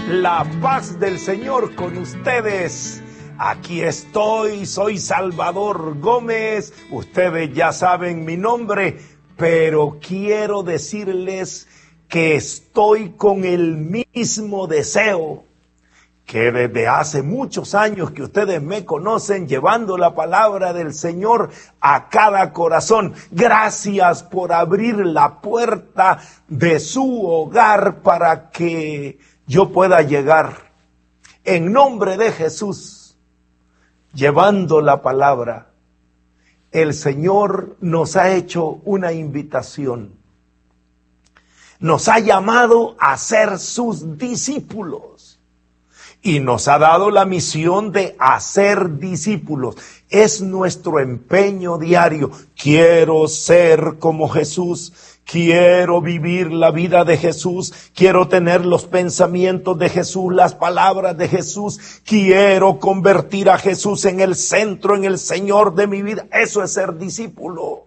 La paz del Señor con ustedes. Aquí estoy, soy Salvador Gómez. Ustedes ya saben mi nombre, pero quiero decirles que estoy con el mismo deseo que desde hace muchos años que ustedes me conocen, llevando la palabra del Señor a cada corazón. Gracias por abrir la puerta de su hogar para que yo pueda llegar. En nombre de Jesús, llevando la palabra, el Señor nos ha hecho una invitación. Nos ha llamado a ser sus discípulos. Y nos ha dado la misión de hacer discípulos. Es nuestro empeño diario. Quiero ser como Jesús. Quiero vivir la vida de Jesús. Quiero tener los pensamientos de Jesús, las palabras de Jesús. Quiero convertir a Jesús en el centro, en el Señor de mi vida. Eso es ser discípulo.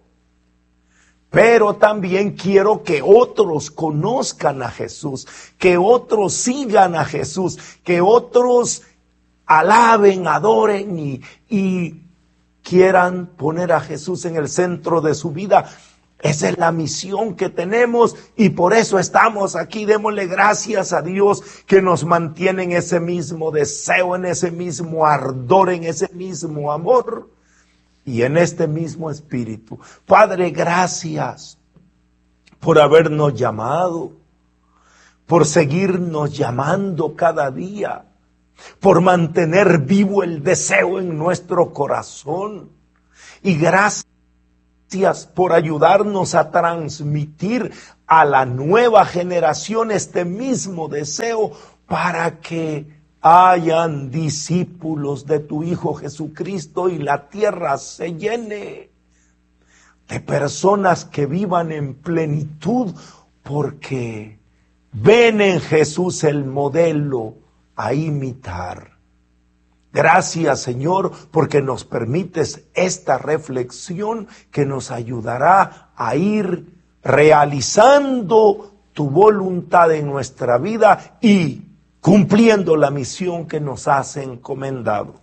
Pero también quiero que otros conozcan a Jesús, que otros sigan a Jesús, que otros alaben, adoren y quieran poner a Jesús en el centro de su vida. Esa es la misión que tenemos y por eso estamos aquí. Démosle gracias a Dios que nos mantiene en ese mismo deseo, en ese mismo ardor, en ese mismo amor. Y en este mismo espíritu. Padre, gracias por habernos llamado, por seguirnos llamando cada día, por mantener vivo el deseo en nuestro corazón. Y gracias por ayudarnos a transmitir a la nueva generación este mismo deseo para que hayan discípulos de tu Hijo Jesucristo y la tierra se llene de personas que vivan en plenitud porque ven en Jesús el modelo a imitar. Gracias, Señor, porque nos permites esta reflexión que nos ayudará a ir realizando tu voluntad en nuestra vida y cumpliendo la misión que nos has encomendado.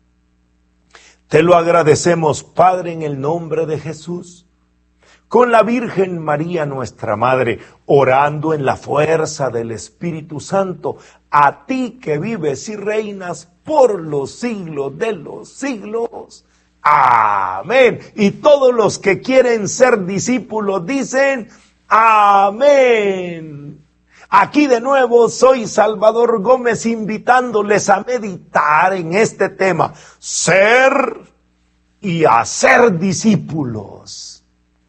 Te lo agradecemos, Padre, en el nombre de Jesús, con la Virgen María, nuestra Madre, orando en la fuerza del Espíritu Santo, a ti que vives y reinas por los siglos de los siglos. Amén. Y todos los que quieren ser discípulos dicen amén. Aquí de nuevo soy Salvador Gómez invitándoles a meditar en este tema, ser y hacer discípulos.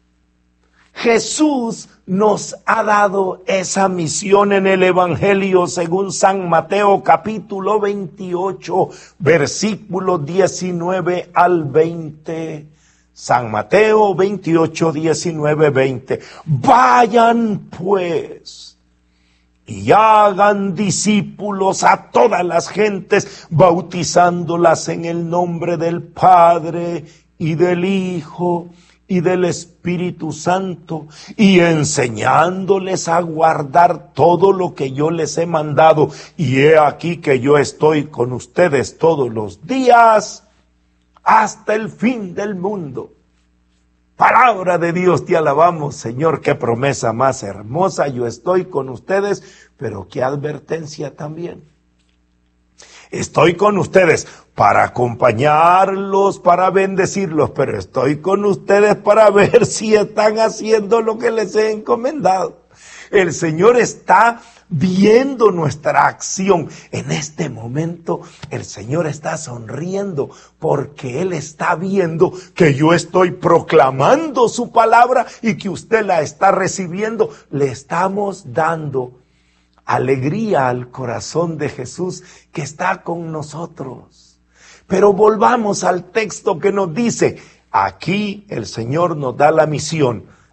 Jesús nos ha dado esa misión en el Evangelio según San Mateo capítulo 28, versículos 19 al 20. San Mateo 28, 19, 20. Vayan pues y hagan discípulos a todas las gentes, bautizándolas en el nombre del Padre y del Hijo y del Espíritu Santo, y enseñándoles a guardar todo lo que yo les he mandado. Y he aquí que yo estoy con ustedes todos los días hasta el fin del mundo. Palabra de Dios, te alabamos, Señor, qué promesa más hermosa. Yo estoy con ustedes, pero qué advertencia también. Estoy con ustedes para acompañarlos, para bendecirlos, pero estoy con ustedes para ver si están haciendo lo que les he encomendado. El Señor está viendo nuestra acción. En este momento el Señor está sonriendo porque Él está viendo que yo estoy proclamando su palabra y que usted la está recibiendo. Le estamos dando alegría al corazón de Jesús que está con nosotros. Pero volvamos al texto que nos dice, aquí el Señor nos da la misión.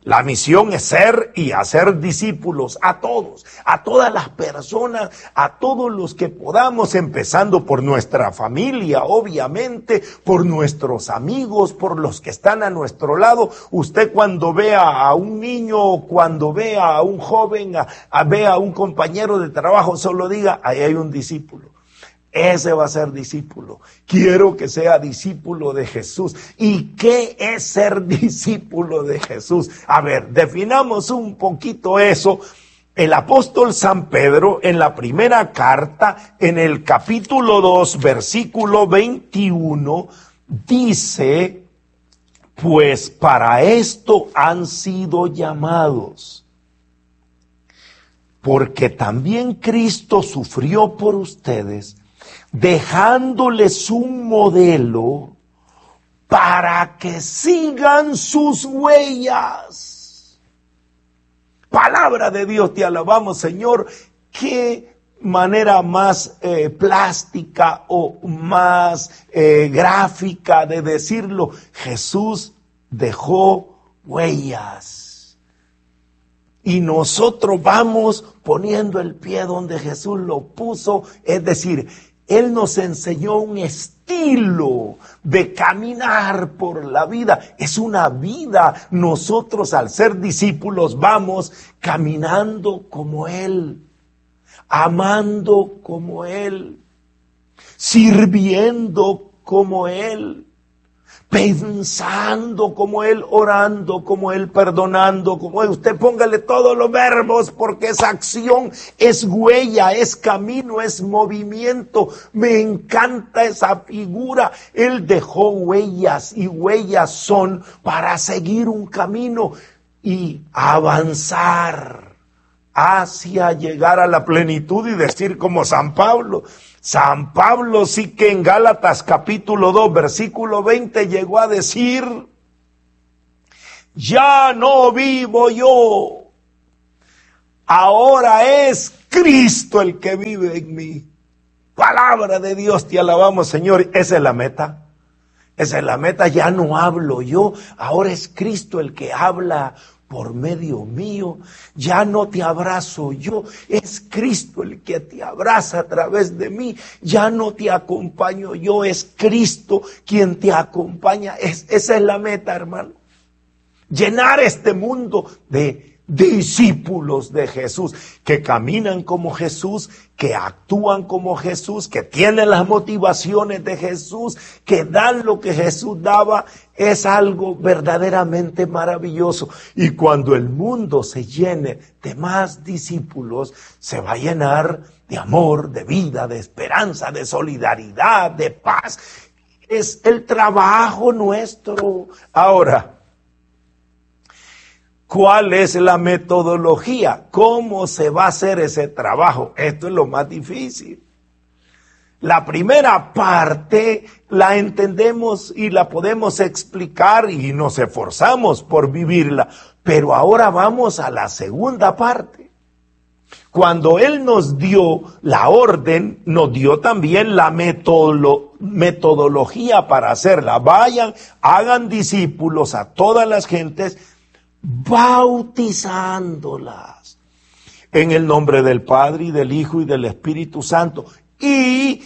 La misión es ser y hacer discípulos a todos, a todas las personas, a todos los que podamos, empezando por nuestra familia, obviamente, por nuestros amigos, por los que están a nuestro lado. Usted cuando vea a un niño, cuando vea a un joven, vea a un compañero de trabajo, solo diga, ahí hay un discípulo. Ese va a ser discípulo. Quiero que sea discípulo de Jesús. ¿Y qué es ser discípulo de Jesús? A ver, definamos un poquito eso. El apóstol San Pedro, en la primera carta, en el capítulo 2, versículo 21, dice, pues para esto han sido llamados, porque también Cristo sufrió por ustedes, dejándoles un modelo para que sigan sus huellas. Palabra de Dios, te alabamos, Señor. Qué manera más plástica o más gráfica de decirlo. Jesús dejó huellas. Y nosotros vamos poniendo el pie donde Jesús lo puso, es decir, Él nos enseñó un estilo de caminar por la vida. Es una vida. Nosotros al ser discípulos vamos caminando como Él, amando como Él, sirviendo como Él, pensando como Él, orando como Él, perdonando como Él. Usted póngale todos los verbos porque esa acción es huella, es camino, es movimiento. Me encanta esa figura. Él dejó huellas y huellas son para seguir un camino y avanzar hacia llegar a la plenitud y decir como San Pablo. San Pablo sí que en Gálatas capítulo 2, versículo 20 llegó a decir, ya no vivo yo, ahora es Cristo el que vive en mí. Palabra de Dios, te alabamos, Señor. Esa es la meta. Esa es la meta. Ya no hablo yo, ahora es Cristo el que habla por medio mío. Ya no te abrazo yo, es Cristo el que te abraza a través de mí. Ya no te acompaño yo, es Cristo quien te acompaña. Esa es la meta, hermano. Llenar este mundo de discípulos de Jesús, que caminan como Jesús, que actúan como Jesús, que tienen las motivaciones de Jesús, que dan lo que Jesús daba. Es algo verdaderamente maravilloso. Y cuando el mundo se llene de más discípulos, se va a llenar de amor, de vida, de esperanza, de solidaridad, de paz. Es el trabajo nuestro. Ahora, ¿cuál es la metodología? ¿Cómo se va a hacer ese trabajo? Esto es lo más difícil. La primera parte la entendemos y la podemos explicar y nos esforzamos por vivirla. Pero ahora vamos a la segunda parte. Cuando Él nos dio la orden, nos dio también la metodología para hacerla. Vayan, hagan discípulos a todas las gentes, bautizándolas en el nombre del Padre y del Hijo y del Espíritu Santo y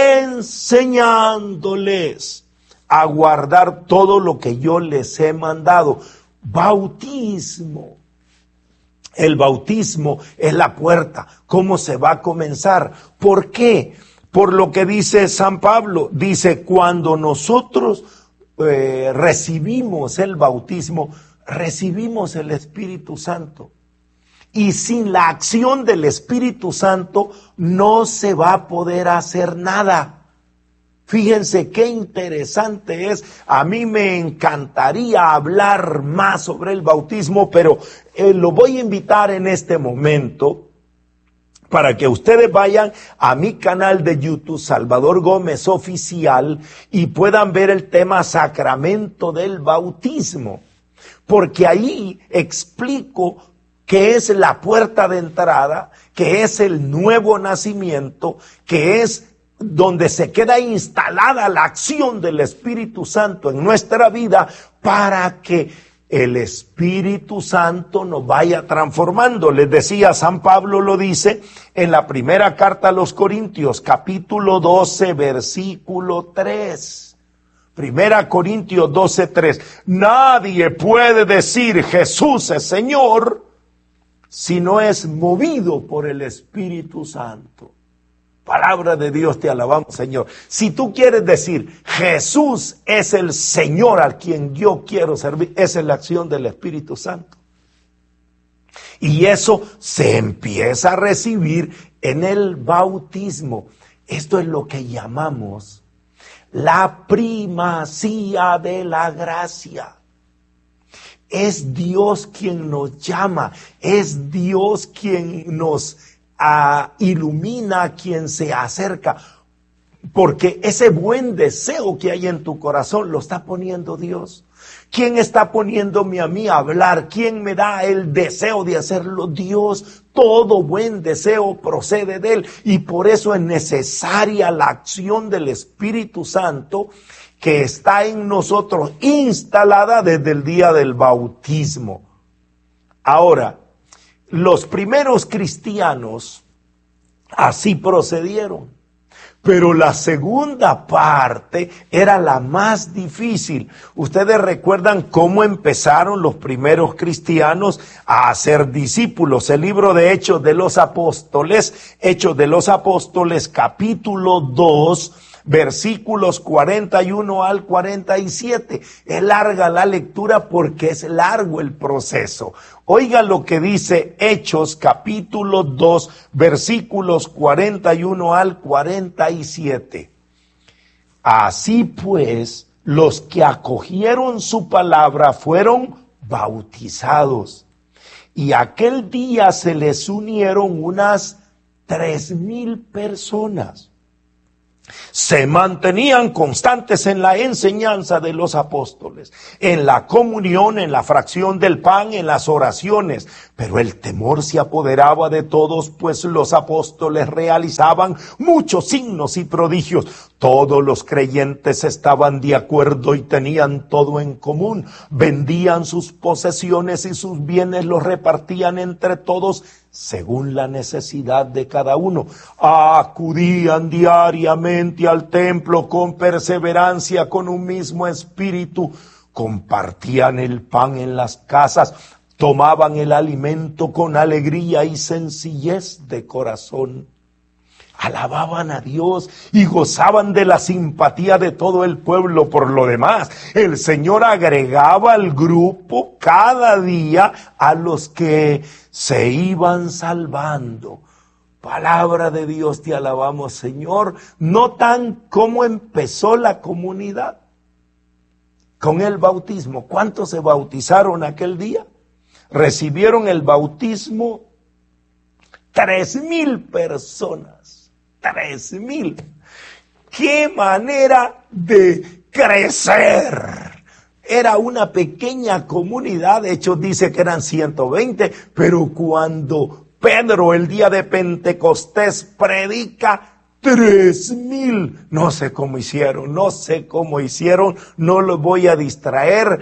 enseñándoles a guardar todo lo que yo les he mandado. Bautismo. El bautismo es la puerta. ¿Cómo se va a comenzar? ¿Por qué? Por lo que dice San Pablo. Dice, cuando nosotros recibimos el bautismo, recibimos el Espíritu Santo. Y sin la acción del Espíritu Santo no se va a poder hacer nada. Fíjense qué interesante es. A mí me encantaría hablar más sobre el bautismo, pero lo voy a invitar en este momento para que ustedes vayan a mi canal de YouTube, Salvador Gómez Oficial, y puedan ver el tema sacramento del bautismo. Porque ahí explico que es la puerta de entrada, que es el nuevo nacimiento, que es donde se queda instalada la acción del Espíritu Santo en nuestra vida para que el Espíritu Santo nos vaya transformando. Les decía, San Pablo lo dice en la primera carta a los Corintios, capítulo 12, versículo 3. Primera Corintios 12, 3. Nadie puede decir Jesús es Señor si no es movido por el Espíritu Santo. Palabra de Dios, te alabamos, Señor. Si tú quieres decir Jesús es el Señor al quien yo quiero servir, esa es la acción del Espíritu Santo. Y eso se empieza a recibir en el bautismo. Esto es lo que llamamos la primacía de la gracia. Es Dios quien nos llama, es Dios quien nos ilumina, quien se acerca, porque ese buen deseo que hay en tu corazón lo está poniendo Dios. ¿Quién está poniéndome a mí a hablar? ¿Quién me da el deseo de hacerlo? Dios. Todo buen deseo procede de Él, y por eso es necesaria la acción del Espíritu Santo que está en nosotros instalada desde el día del bautismo. Ahora, los primeros cristianos así procedieron, pero la segunda parte era la más difícil. Ustedes recuerdan cómo empezaron los primeros cristianos a hacer discípulos. El libro de Hechos de los Apóstoles, capítulo 2, versículos 41 al 47. Es larga la lectura porque es largo el proceso. Oiga lo que dice Hechos capítulo 2, versículos 41 al 47. Así pues, los que acogieron su palabra fueron bautizados. Y aquel día se les unieron unas 3,000 personas. Se mantenían constantes en la enseñanza de los apóstoles, en la comunión, en la fracción del pan, en las oraciones. Pero el temor se apoderaba de todos, pues los apóstoles realizaban muchos signos y prodigios. Todos los creyentes estaban de acuerdo y tenían todo en común. Vendían sus posesiones y sus bienes los repartían entre todos según la necesidad de cada uno. Acudían diariamente al templo con perseverancia, con un mismo espíritu. Compartían el pan en las casas, tomaban el alimento con alegría y sencillez de corazón. Alababan a Dios y gozaban de la simpatía de todo el pueblo. Por lo demás, el Señor agregaba al grupo cada día a los que se iban salvando. Palabra de Dios, te alabamos, Señor. Notan cómo empezó la comunidad con el bautismo. ¿Cuántos se bautizaron aquel día? Recibieron el bautismo 3,000 personas. 3,000. ¡Qué manera de crecer! Era una pequeña comunidad. De hecho, dice que eran 120, pero cuando Pedro el día de Pentecostés predica, 3,000. No sé cómo hicieron, no los voy a distraer.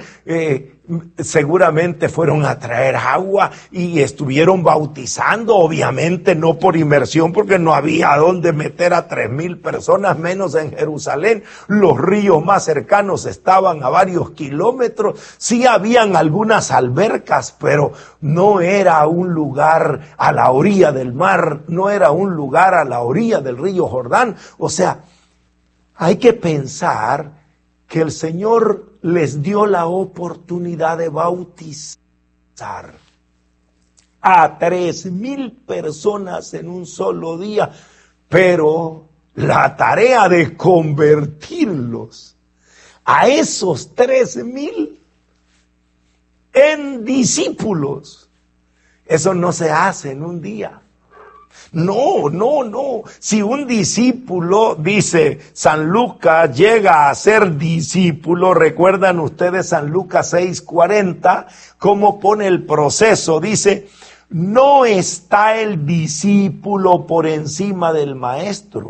Seguramente fueron a traer agua y estuvieron bautizando, obviamente no por inmersión, porque no había dónde meter a 3,000 personas, menos en Jerusalén. Los ríos más cercanos estaban a varios kilómetros. Sí habían algunas albercas, pero no era un lugar a la orilla del mar, no era un lugar a la orilla del río Jordán. O sea, hay que pensar que el Señor les dio la oportunidad de bautizar a 3,000 personas en un solo día, pero la tarea de convertirlos a esos 3,000 en discípulos, eso no se hace en un día. No. Si un discípulo, dice San Lucas, llega a ser discípulo, recuerdan ustedes San Lucas 6:40, cómo pone el proceso. Dice, no está el discípulo por encima del maestro.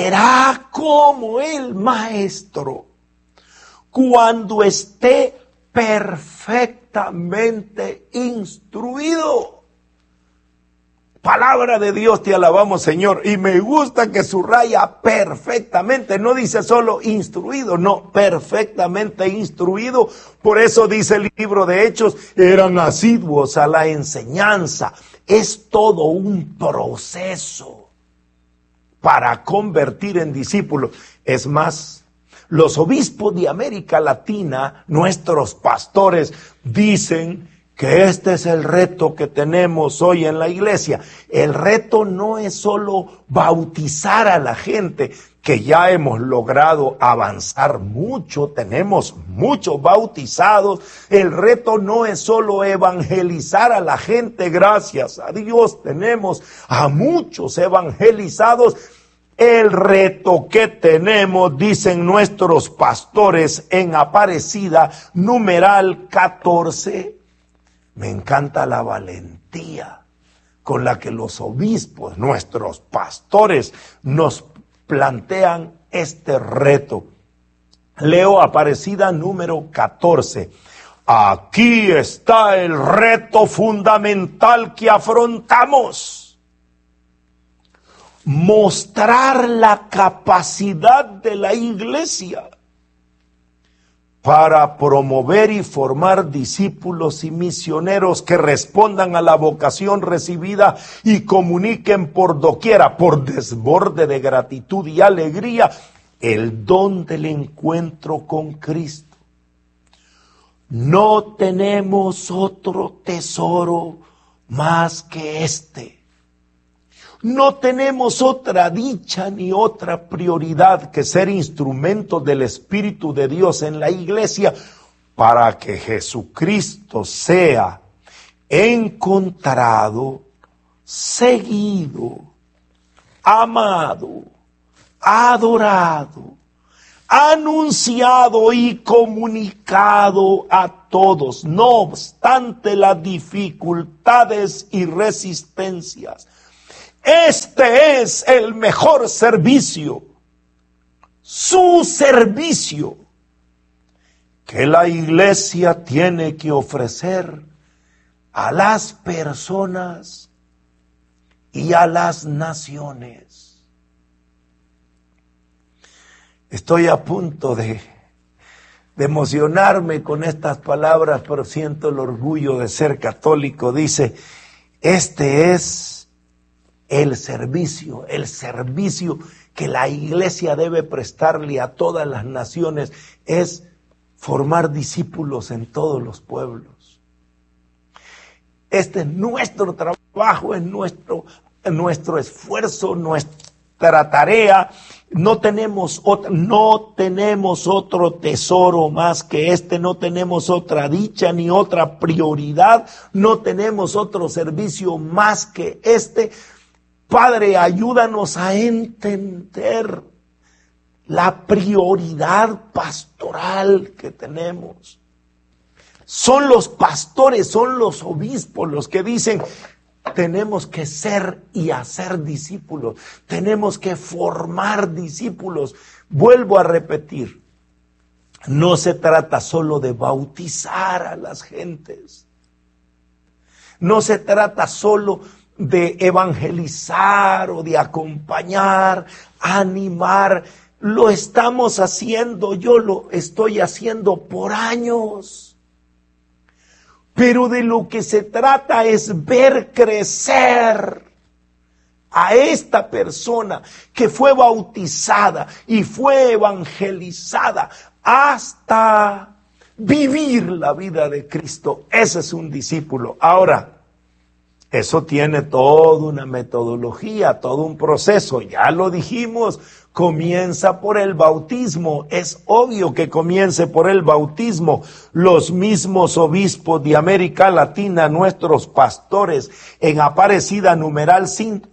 Será como el maestro cuando esté perfectamente instruido. Palabra de Dios, te alabamos, Señor. Y me gusta que subraya perfectamente. No dice solo instruido, no, perfectamente instruido. Por eso dice el libro de Hechos, eran asiduos a la enseñanza. Es todo un proceso para convertir en discípulos. Es más, los obispos de América Latina, nuestros pastores, dicen que este es el reto que tenemos hoy en la iglesia. El reto no es solo bautizar a la gente, que ya hemos logrado avanzar mucho, tenemos muchos bautizados. El reto no es solo evangelizar a la gente, gracias a Dios tenemos a muchos evangelizados. El reto que tenemos, dicen nuestros pastores en Aparecida, numeral 14, me encanta la valentía con la que los obispos, nuestros pastores, nos plantean este reto. Leo Aparecida número 14. Aquí está el reto fundamental que afrontamos. Mostrar la capacidad de la iglesia para promover y formar discípulos y misioneros que respondan a la vocación recibida y comuniquen por doquiera, por desborde de gratitud y alegría, el don del encuentro con Cristo. No tenemos otro tesoro más que este. No tenemos otra dicha ni otra prioridad que ser instrumentos del Espíritu de Dios en la iglesia para que Jesucristo sea encontrado, seguido, amado, adorado, anunciado y comunicado a todos, no obstante las dificultades y resistencias. Este es el mejor servicio, su servicio, que la iglesia tiene que ofrecer a las personas y a las naciones. Estoy a punto de emocionarme con estas palabras, pero siento el orgullo de ser católico. Dice, este es el servicio que la iglesia debe prestarle a todas las naciones, es formar discípulos en todos los pueblos. Este es nuestro trabajo, es nuestro esfuerzo, nuestra tarea. No tenemos otro tesoro más que este, no tenemos otra dicha ni otra prioridad, no tenemos otro servicio más que este. Padre, ayúdanos a entender la prioridad pastoral que tenemos. Son los pastores, son los obispos los que dicen, tenemos que ser y hacer discípulos, tenemos que formar discípulos. Vuelvo a repetir, no se trata solo de bautizar a las gentes, no se trata solo de evangelizar o de acompañar, animar. Lo estamos haciendo, yo lo estoy haciendo por años. Pero de lo que se trata es ver crecer a esta persona que fue bautizada y fue evangelizada hasta vivir la vida de Cristo. Ese es un discípulo. Ahora, eso tiene toda una metodología, todo un proceso. Ya lo dijimos, comienza por el bautismo. Es obvio que comience por el bautismo. Los mismos obispos de América Latina, nuestros pastores, en Aparecida numeral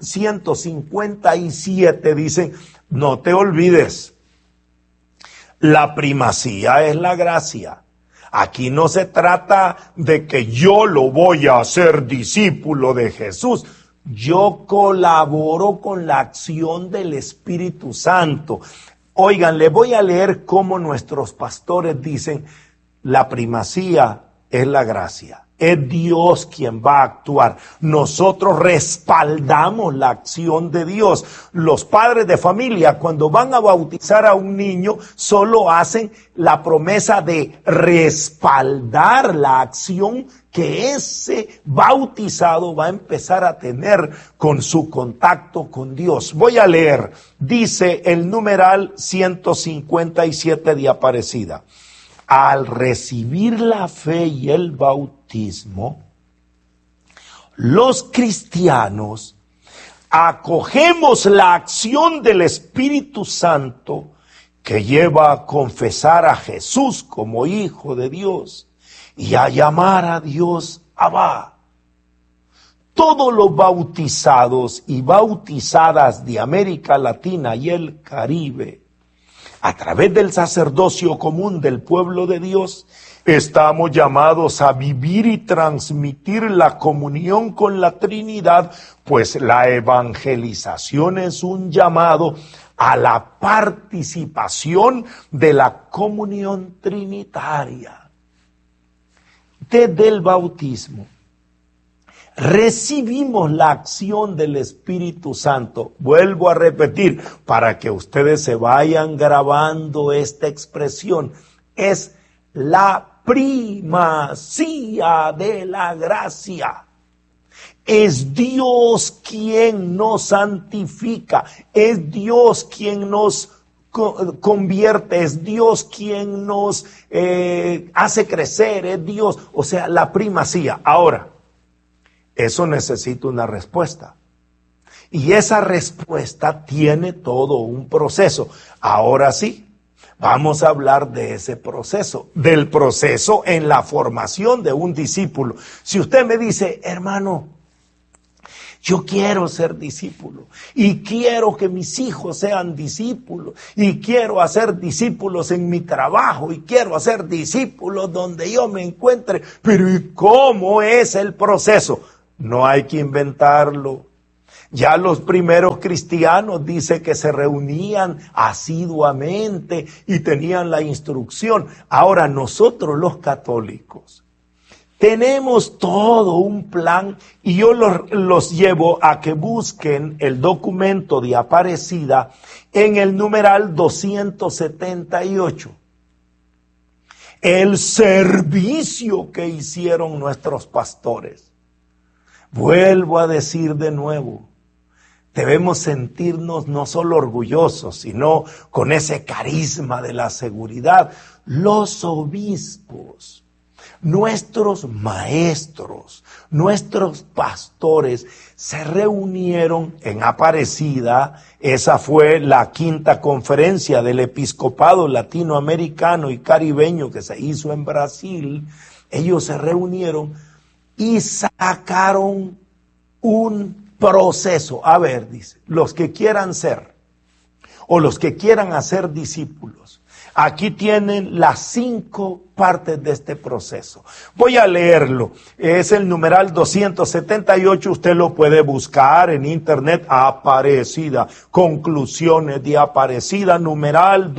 157, dicen, no te olvides, la primacía es la gracia. Aquí no se trata de que yo lo voy a hacer discípulo de Jesús. Yo colaboro con la acción del Espíritu Santo. Oigan, les voy a leer cómo nuestros pastores dicen la primacía es la gracia. Es Dios quien va a actuar. Nosotros respaldamos la acción de Dios. Los padres de familia, cuando van a bautizar a un niño, solo hacen la promesa de respaldar la acción que ese bautizado va a empezar a tener con su contacto con Dios. Voy a leer, dice el numeral 157 de Aparecida. Al recibir la fe y el bautismo, los cristianos acogemos la acción del Espíritu Santo que lleva a confesar a Jesús como Hijo de Dios y a llamar a Dios Abba. Todos los bautizados y bautizadas de América Latina y el Caribe, a través del sacerdocio común del pueblo de Dios, estamos llamados a vivir y transmitir la comunión con la Trinidad, pues la evangelización es un llamado a la participación de la comunión trinitaria. Desde el bautismo recibimos la acción del Espíritu Santo. Vuelvo a repetir, para que ustedes se vayan grabando esta expresión. Es la primacía de la gracia. Es Dios quien nos santifica. Es Dios quien nos convierte. Es Dios quien nos hace crecer. Es Dios. O sea, la primacía. Ahora, eso necesita una respuesta. Y esa respuesta tiene todo un proceso. Ahora sí, vamos a hablar de ese proceso, del proceso en la formación de un discípulo. Si usted me dice, hermano, yo quiero ser discípulo y quiero que mis hijos sean discípulos y quiero hacer discípulos en mi trabajo y quiero hacer discípulos donde yo me encuentre, pero ¿y cómo es el proceso? No hay que inventarlo. Ya los primeros cristianos dice que se reunían asiduamente y tenían la instrucción. Ahora nosotros los católicos tenemos todo un plan y yo los llevo a que busquen el documento de Aparecida en el numeral 278. El servicio que hicieron nuestros pastores. Vuelvo a decir de nuevo, debemos sentirnos no solo orgullosos, sino con ese carisma de la seguridad. Los obispos, nuestros maestros, nuestros pastores se reunieron en Aparecida. Esa fue la 5ª conferencia del episcopado latinoamericano y caribeño que se hizo en Brasil. Ellos se reunieron y sacaron un proceso. A ver, dice, los que quieran ser o los que quieran hacer discípulos, aquí tienen las 5 partes de este proceso. Voy a leerlo. Es el numeral 278. Usted lo puede buscar en internet. Aparecida. Conclusiones de Aparecida, numeral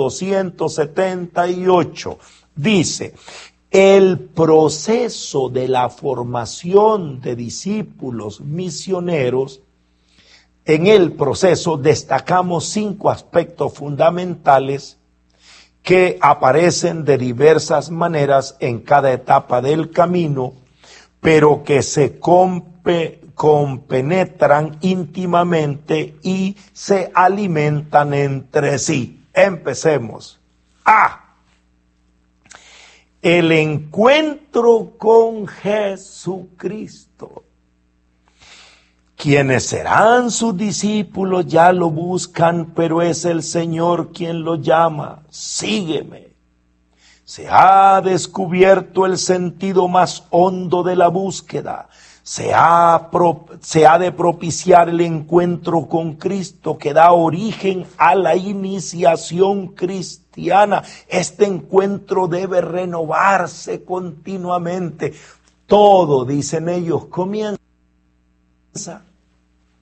278. Dice: el proceso de la formación de discípulos misioneros, en el proceso destacamos 5 aspectos fundamentales que aparecen de diversas maneras en cada etapa del camino, pero que se compenetran íntimamente y se alimentan entre sí. Empecemos. A. El encuentro con Jesucristo. Quienes serán sus discípulos ya lo buscan, pero es el Señor quien lo llama. Sígueme. Se ha descubierto el sentido más hondo de la búsqueda. Se ha de propiciar el encuentro con Cristo que da origen a la iniciación cristiana. Este encuentro debe renovarse continuamente. Todo, dicen ellos, comienza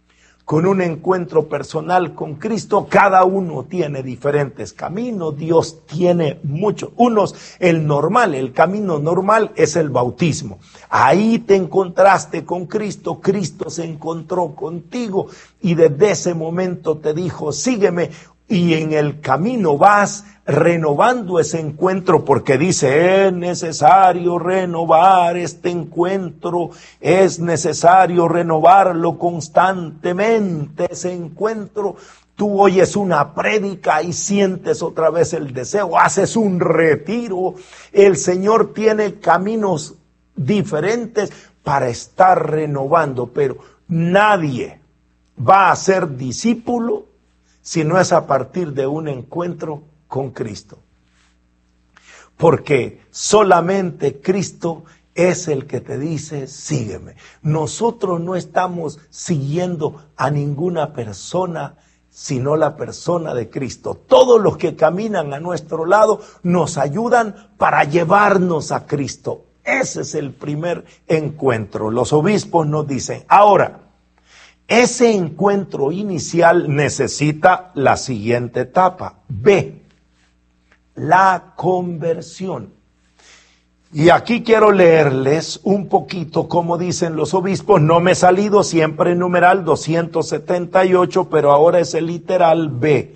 con un encuentro personal con Cristo, cada uno tiene diferentes caminos. Dios tiene muchos. Unos, el camino normal es el bautismo. Ahí te encontraste con Cristo, Cristo se encontró contigo y desde ese momento te dijo, sígueme. Y en el camino vas renovando ese encuentro porque dice, es necesario renovar este encuentro, es necesario renovarlo constantemente, ese encuentro. Tú oyes una prédica y sientes otra vez el deseo, haces un retiro. El Señor tiene caminos diferentes para estar renovando, pero nadie va a ser discípulo si no es a partir de un encuentro con Cristo. Porque solamente Cristo es el que te dice, sígueme. Nosotros no estamos siguiendo a ninguna persona, sino la persona de Cristo. Todos los que caminan a nuestro lado nos ayudan para llevarnos a Cristo. Ese es el primer encuentro. Los obispos nos dicen, ahora, ese encuentro inicial necesita la siguiente etapa. B, la conversión. Y aquí quiero leerles un poquito como dicen los obispos. No me he salido siempre en numeral 278, pero ahora es el literal B.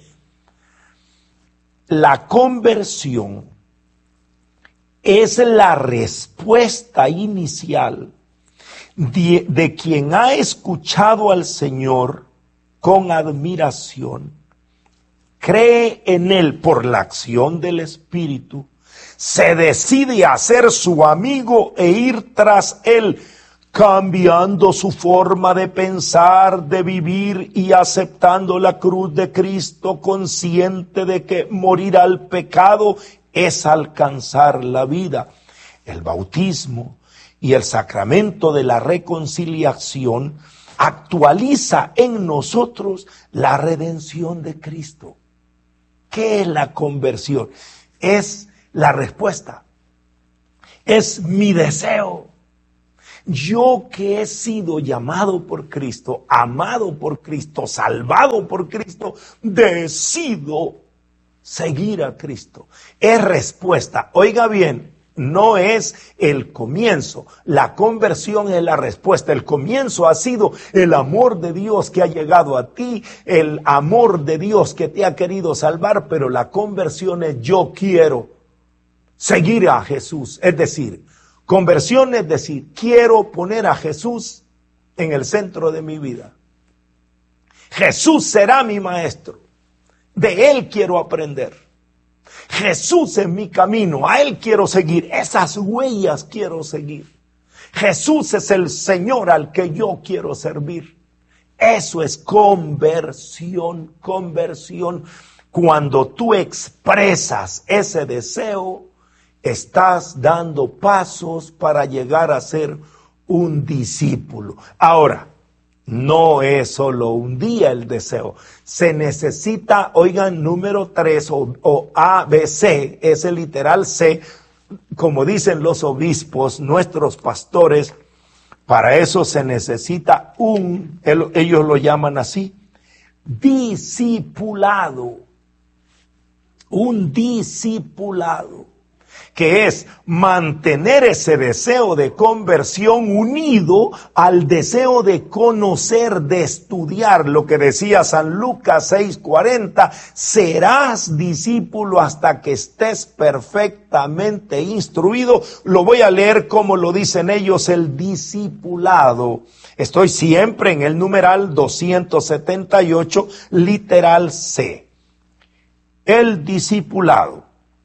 La conversión es la respuesta inicial de quien ha escuchado al Señor con admiración, cree en Él por la acción del Espíritu, se decide a ser su amigo e ir tras Él, cambiando su forma de pensar, de vivir y aceptando la cruz de Cristo, consciente de que morir al pecado es alcanzar la vida. El bautismo y el sacramento de la reconciliación actualiza en nosotros la redención de Cristo. ¿Qué es la conversión? Es la respuesta. Es mi deseo. Yo que he sido llamado por Cristo, amado por Cristo, salvado por Cristo, decido seguir a Cristo. Es respuesta. Oiga bien. No es el comienzo, la conversión es la respuesta. El comienzo ha sido el amor de Dios que ha llegado a ti, el amor de Dios que te ha querido salvar, pero la conversión es yo quiero seguir a Jesús. Es decir, conversión es decir, quiero poner a Jesús en el centro de mi vida. Jesús será mi maestro, de Él quiero aprender. Jesús es mi camino, a Él quiero seguir, esas huellas quiero seguir. Jesús es el Señor al que yo quiero servir. Eso es conversión, conversión. Cuando tú expresas ese deseo, estás dando pasos para llegar a ser un discípulo. Ahora, no es solo un día el deseo. Se necesita, oigan, número 3 o A, B, C, es el literal C, como dicen los obispos, nuestros pastores. Para eso se necesita ellos lo llaman así, discipulado. Un discipulado, que es mantener ese deseo de conversión unido al deseo de conocer, de estudiar. Lo que decía San Lucas 6:40, serás discípulo hasta que estés perfectamente instruido. Lo voy a leer como lo dicen ellos, el discipulado. Estoy siempre en el numeral 278, literal C. El discipulado.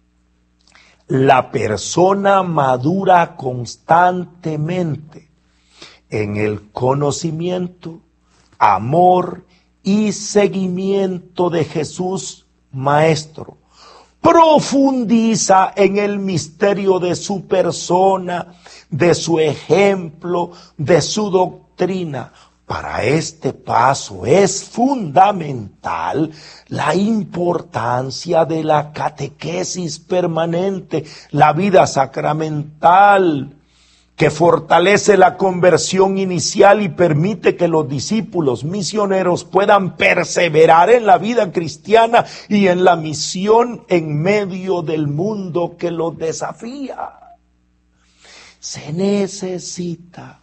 La persona madura constantemente en el conocimiento, amor y seguimiento de Jesús Maestro. Profundiza en el misterio de su persona, de su ejemplo, de su doctrina. Para este paso es fundamental la importancia de la catequesis permanente, la vida sacramental, que fortalece la conversión inicial y permite que los discípulos misioneros puedan perseverar en la vida cristiana y en la misión en medio del mundo que los desafía. Se necesita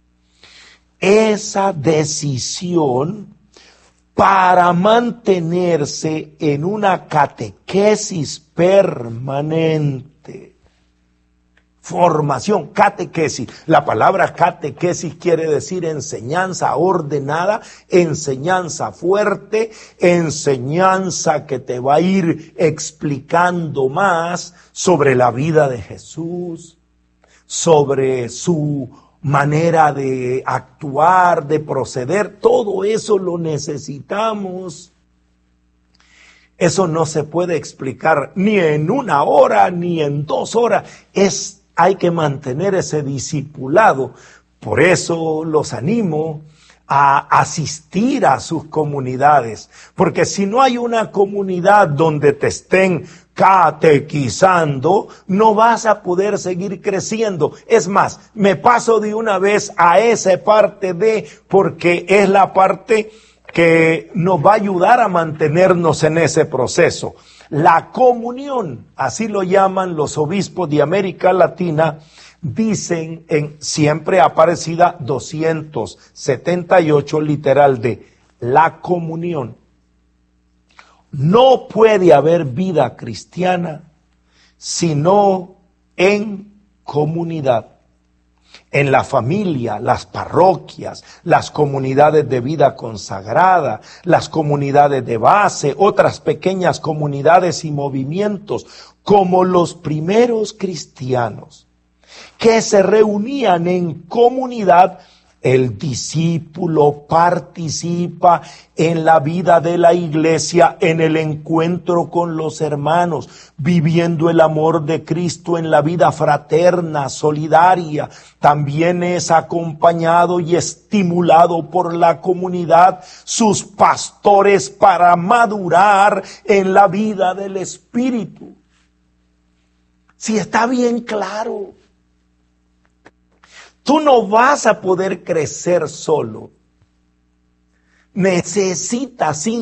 esa decisión para mantenerse en una catequesis permanente. Formación, catequesis. La palabra catequesis quiere decir enseñanza ordenada, enseñanza fuerte, enseñanza que te va a ir explicando más sobre la vida de Jesús, sobre su manera de actuar, de proceder. Todo eso lo necesitamos. Eso no se puede explicar ni en 1 hora ni en 2 horas. Hay que mantener ese discipulado. Por eso los animo a asistir a sus comunidades. Porque si no hay una comunidad donde te estén catequizando, no vas a poder seguir creciendo. Es más, me paso de una vez a esa parte porque es la parte que nos va a ayudar a mantenernos en ese proceso. La comunión, así lo llaman los obispos de América Latina, dicen en siempre Aparecida 278, literal de la comunión. No puede haber vida cristiana sino en comunidad. En la familia, las parroquias, las comunidades de vida consagrada, las comunidades de base, otras pequeñas comunidades y movimientos, como los primeros cristianos, que se reunían en comunidad. El discípulo participa en la vida de la iglesia, en el encuentro con los hermanos, viviendo el amor de Cristo en la vida fraterna, solidaria. También es acompañado y estimulado por la comunidad, sus pastores, para madurar en la vida del Espíritu. Si está bien claro. Tú no vas a poder crecer solo. Necesitas